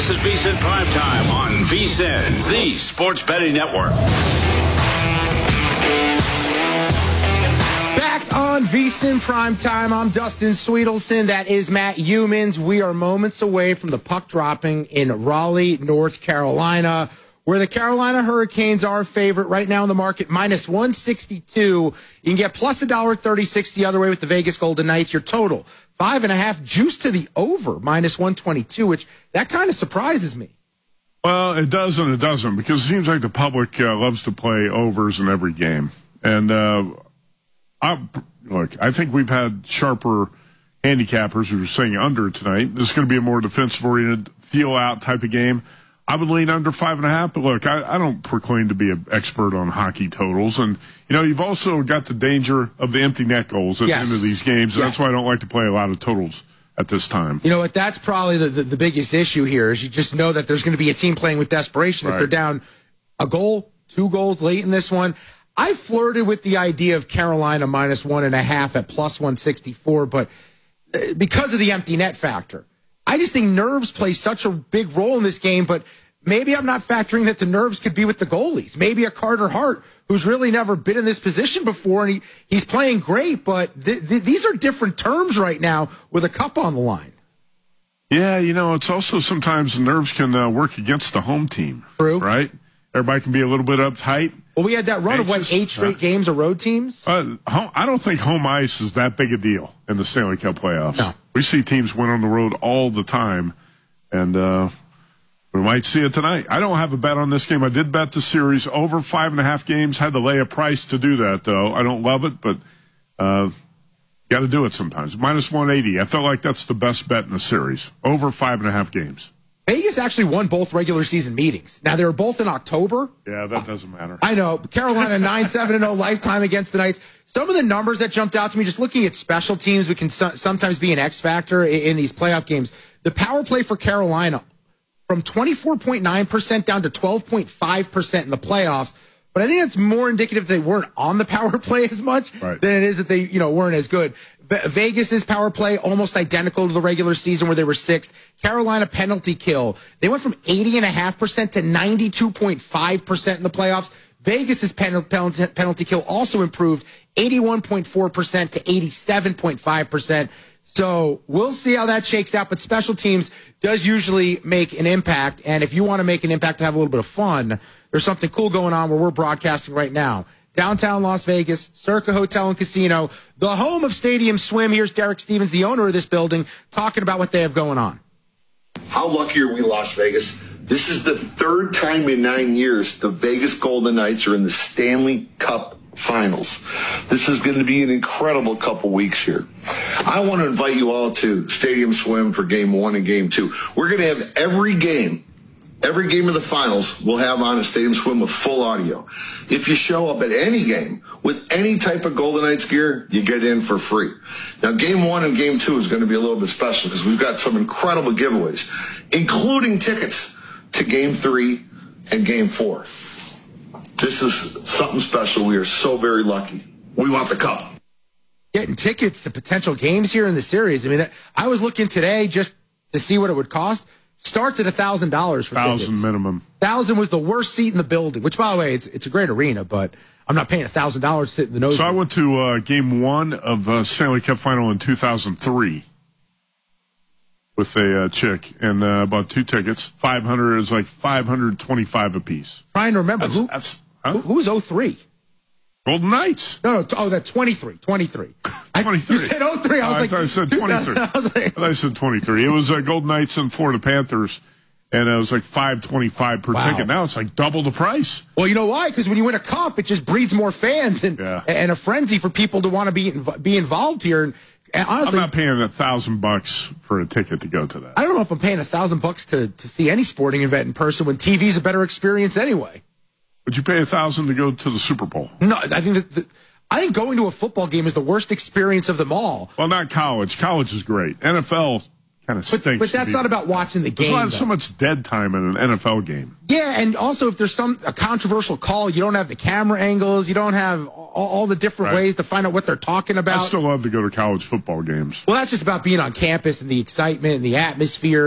This is VSiN Primetime on VSiN, the sports betting network. Back on VSiN Primetime, I'm Dustin Sweetelson. That is Matt Humans. We are moments away from the puck dropping in Raleigh, North Carolina, where the Carolina Hurricanes are favorite right now in the market, minus 162. You can get plus $1.36 the other way with the Vegas Golden Knights. Your total, 5.5, juice to the over, minus 122, which that kind of surprises me. Well, it does and it doesn't, because it seems like the public loves to play overs in every game. And I think we've had sharper handicappers who are saying under tonight. This is going to be a more defensive-oriented, feel-out type of game. I would lean under 5.5, but look, I don't proclaim to be an expert on hockey totals. And, you've also got the danger of the empty net goals at the end of these games. And that's why I don't like to play a lot of totals at this time. You know what? That's probably the biggest issue here is you just know that there's going to be a team playing with desperation. Right. If they're down a goal, 2 goals late in this one. I flirted with the idea of Carolina minus 1.5 at plus 164, but because of the empty net factor. I just think nerves play such a big role in this game, but maybe I'm not factoring that the nerves could be with the goalies. Maybe a Carter Hart, who's really never been in this position before, and he's playing great, but these are different terms right now with a cup on the line. Yeah, it's also sometimes the nerves can work against the home team. True. Right? Everybody can be a little bit uptight. Well, we had that run of 8 straight games of road teams. I don't think home ice is that big a deal in the Stanley Cup playoffs. No. We see teams win on the road all the time, and we might see it tonight. I don't have a bet on this game. I did bet the series over 5.5 games. Had to lay a price to do that, though. I don't love it, but got to do it sometimes. Minus 180. I felt like that's the best bet in the series. Over 5.5 games. Vegas actually won both regular season meetings. Now, they were both in October. Yeah, that doesn't matter. I know. Carolina 9-7-0 lifetime against the Knights. Some of the numbers that jumped out to me, just looking at special teams, we can sometimes be an X factor in these playoff games. The power play for Carolina from 24.9% down to 12.5% in the playoffs. But I think it's more indicative they weren't on the power play as much than it is that they, weren't as good. Vegas's power play almost identical to the regular season where they were 6th. Carolina penalty kill. They went from 80.5% to 92.5% in the playoffs. Vegas's penalty kill also improved 81.4% to 87.5%. So we'll see how that shakes out. But special teams does usually make an impact. And if you want to make an impact to have a little bit of fun, there's something cool going on where we're broadcasting right now. Downtown Las Vegas, Circa Hotel and Casino, the home of Stadium Swim. Here's Derek Stevens, the owner of this building, talking about what they have going on. How lucky are we, Las Vegas? This is the 3rd time in 9 years the Vegas Golden Knights are in the Stanley Cup Finals. This is going to be an incredible couple weeks here. I want to invite you all to Stadium Swim for Game 1 and Game 2. We're going to have every game of the finals we'll have on at Stadium Swim with full audio. If you show up at any game with any type of Golden Knights gear, you get in for free. Now, Game 1 and Game 2 is going to be a little bit special because we've got some incredible giveaways, including tickets to Game 3 and Game 4. This is something special. We are so very lucky. We want the cup. Getting tickets to potential games here in the series. I mean, I was looking today just to see what it would cost. Starts at $1,000 for tickets. $1,000 minimum. $1,000 was the worst seat in the building, which, by the way, it's a great arena, but I'm not paying $1,000 to sit in the nose. So I went to Game 1 of Stanley Cup Final in 2003 with a chick, and bought 2 tickets. 500 is like $525 a piece. Trying to remember who was 03? Golden Knights. No, that's 23. 23. 23. You said 03. I was I said 23. I said 23. It was Golden Knights and Florida Panthers, and it was like $525 per ticket. Now it's like double the price. Well, you know why? Because when you win a cup, it just breeds more fans and a frenzy for people to want to be involved here. And honestly, I'm not paying $1,000 for a ticket to go to that. I don't know if I'm paying $1,000 to see any sporting event in person when TV's a better experience anyway. Would you pay $1,000 to go to the Super Bowl? No, I think going to a football game is the worst experience of them all. Well, not college. College is great. NFL kind of stinks. But that's not about watching the game. There's so much dead time in an NFL game. Yeah, and also if there's a controversial call, you don't have the camera angles, you don't have all the different ways to find out what they're talking about. I still love to go to college football games. Well, that's just about being on campus and the excitement and the atmosphere.